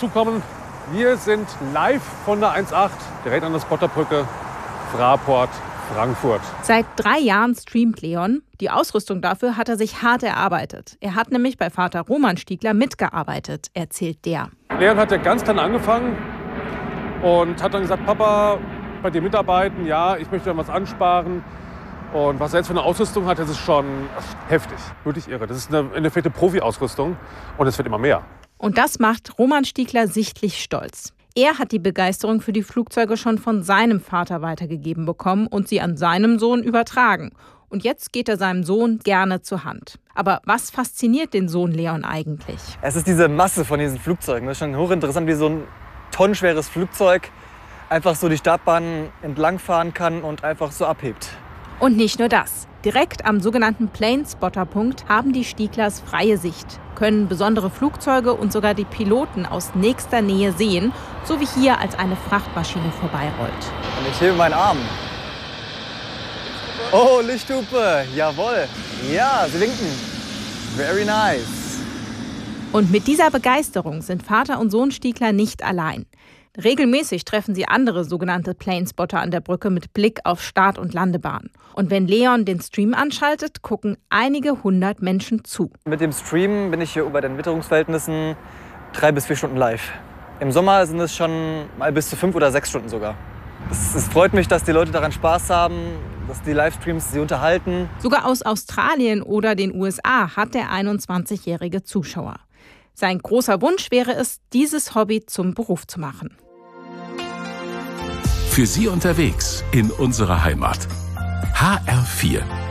dazukommen. Wir sind live von der 1.8, direkt an der Spotterbrücke, Fraport, Frankfurt. Seit 3 Jahren streamt Leon. Die Ausrüstung dafür hat er sich hart erarbeitet. Er hat nämlich bei Vater Roman Stiegler mitgearbeitet, erzählt der. Leon hat ja ganz klein angefangen und hat dann gesagt, Papa, bei dir mitarbeiten, ja, ich möchte dann was ansparen. Und was er jetzt für eine Ausrüstung hat, das ist schon heftig, wirklich irre. Das ist eine effektive Profi-Ausrüstung und es wird immer mehr. Und das macht Roman Stiegler sichtlich stolz. Er hat die Begeisterung für die Flugzeuge schon von seinem Vater weitergegeben bekommen und sie an seinem Sohn übertragen. Und jetzt geht er seinem Sohn gerne zur Hand. Aber was fasziniert den Sohn Leon eigentlich? Es ist diese Masse von diesen Flugzeugen. Das ist schon hochinteressant, wie so ein tonnenschweres Flugzeug einfach so die Startbahn entlangfahren kann und einfach so abhebt. Und nicht nur das. Direkt am sogenannten Plane-Spotter-Punkt haben die Stieglers freie Sicht, können besondere Flugzeuge und sogar die Piloten aus nächster Nähe sehen, so wie hier, als eine Frachtmaschine vorbeirollt. Und ich hebe meinen Arm. Oh, Lichthupe, jawohl. Ja, sie winken. Very nice. Und mit dieser Begeisterung sind Vater und Sohn Stiegler nicht allein. Regelmäßig treffen sie andere sogenannte Planespotter an der Brücke mit Blick auf Start- und Landebahn. Und wenn Leon den Stream anschaltet, gucken einige hundert Menschen zu. Mit dem Stream bin ich hier bei den Witterungsverhältnissen 3 bis 4 Stunden live. Im Sommer sind es schon mal bis zu 5 oder 6 Stunden sogar. Es freut mich, dass die Leute daran Spaß haben, dass die Livestreams sie unterhalten. Sogar aus Australien oder den USA hat der 21-jährige Zuschauer. Sein großer Wunsch wäre es, dieses Hobby zum Beruf zu machen. Für Sie unterwegs in unserer Heimat. HR4